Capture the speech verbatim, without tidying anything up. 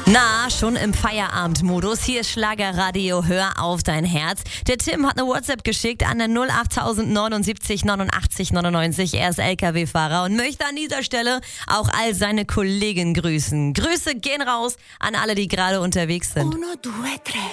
Na, schon im Feierabendmodus. Hier ist Schlagerradio, hör auf dein Herz. Der Tim hat eine WhatsApp geschickt an der null acht neunundsiebzig neunundachtzig neunundneunzig. Er ist L K W-Fahrer und möchte an dieser Stelle auch all seine Kollegen grüßen. Grüße gehen raus an alle, die gerade unterwegs sind. Uno, due, tre.